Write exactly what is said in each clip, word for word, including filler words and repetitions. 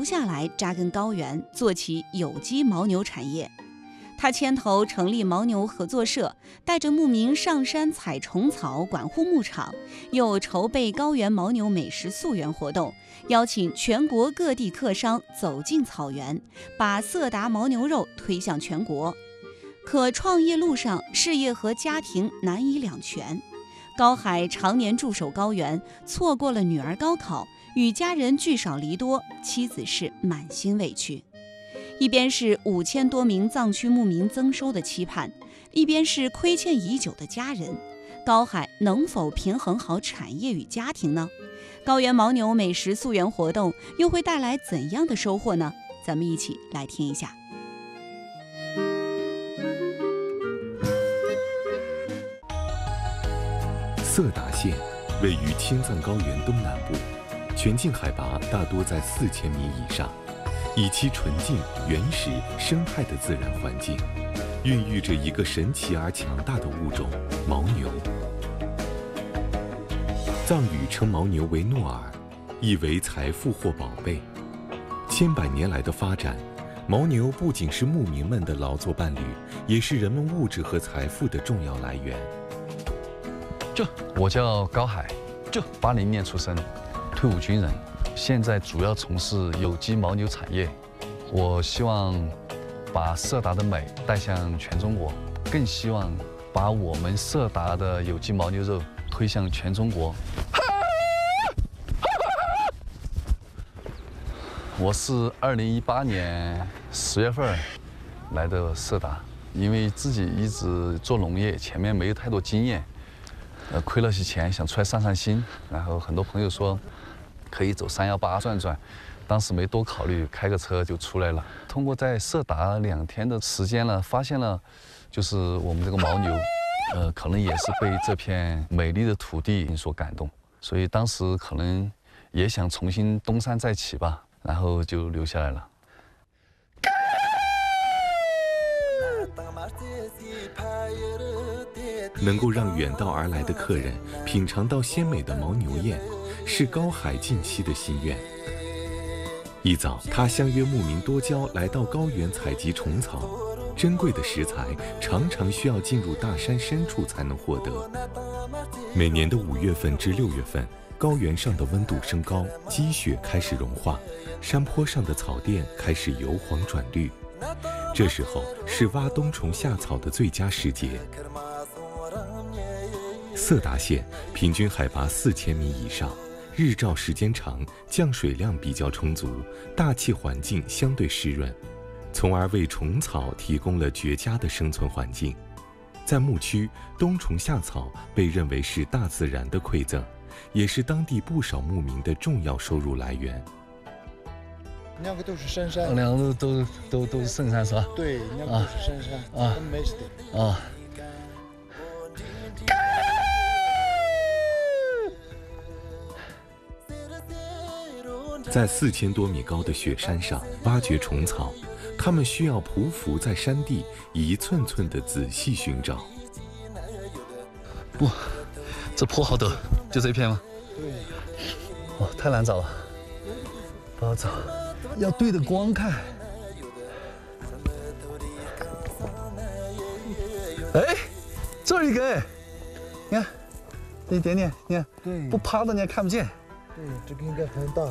下来，扎根高原，做起有机牦牛产业。他牵头成立牦牛合作社，带着牧民上山采虫草，管护牧场，又筹备高原牦牛美食溯源活动，邀请全国各地客商走进草原，把色达牦牛肉推向全国。可创业路上，事业和家庭难以两全。高海常年驻守高原，错过了女儿高考，与家人聚少离多，妻子是满心委屈。一边是五千多名藏区牧民增收的期盼，一边是亏欠已久的家人。高海能否平衡好产业与家庭呢？高原牦牛美食溯源活动又会带来怎样的收获呢？咱们一起来听一下。 色达县位于青藏高原东南部，全境海拔大多在四千米以上。以其纯净、原始、生态的自然环境，孕育着一个神奇而强大的物种——牦牛。藏语称牦牛为诺尔，意为财富或宝贝。千百年来的发展，牦牛不仅是牧民们的劳作伴侣，也是人们物质和财富的重要来源。 这我叫高海，这八零年出生，退伍军人。现在主要从事有机牦牛产业，我希望把色达的美带向全中国，更希望把我们色达的有机牦牛肉推向全中国。我是二零一八年十月份来的色达，因为自己一直做农业，前面没有太多经验，呃，亏了些钱，想出来散散心，然后很多朋友说可以走三幺八转转，当时没多考虑，开个车就出来了。通过在色达两天的时间呢，发现了，就是我们这个牦牛，呃，可能也是被这片美丽的土地所感动，所以当时可能也想重新东山再起吧，然后就留下来了。 能够让远道而来的客人品尝到鲜美的牦牛宴，是高海近期的心愿。一早，他相约牧民多交来到高原采集虫草，珍贵的食材常常需要进入大山深处才能获得。每年的五月份至六月份，高原上的温度升高，积雪开始融化，山坡上的草甸开始由黄转绿。这时候是挖冬虫夏草的最佳时节。色达县平均海拔四千米以上，日照时间长，降水量比较充足，大气环境相对湿润，从而为虫草提供了绝佳的生存环境。在牧区，冬虫夏草被认为是大自然的馈赠，也是当地不少牧民的重要收入来源。 两个都是深山， 两个都都都都是深山是吧？ 对，两个都是深山啊，很美的啊。 在四千多米高的雪山上挖掘虫草，他们需要匍匐在山地，一寸寸地仔细寻找。 哇，这坡好陡，就这一片吗？ 对。 哦，太难找了，不好找，要对着光看。哎，这儿一个，你看，这一点点，你看， 对， 不趴着你也看不见。 对，这个应该很大。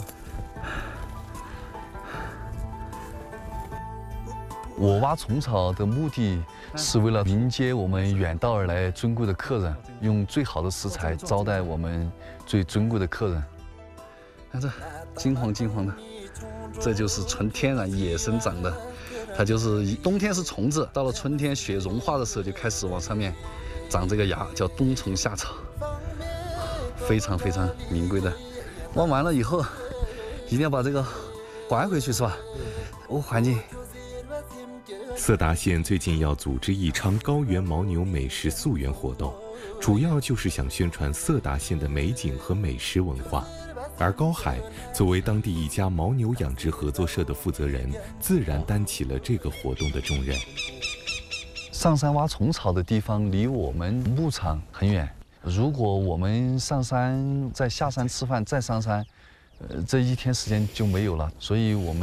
我挖虫草的目的是为了迎接我们远道而来尊贵的客人，用最好的食材招待我们最尊贵的客人。看这金黄金黄的，这就是纯天然野生长的，它就是冬天是虫子，到了春天雪融化的时候就开始往上面长这个芽，叫冬虫夏草，非常非常名贵的。挖完了以后，一定要把这个还回去，是吧？我环境。 色达县最近要组织一场高原牦牛美食溯源活动，主要就是想宣传色达县的美景和美食文化。而高海作为当地一家牦牛养殖合作社的负责人，自然担起了这个活动的重任。 上山挖虫草的地方离我们牧场很远，如果我们上山再下山吃饭再上山，呃，这一天时间就没有了，所以我们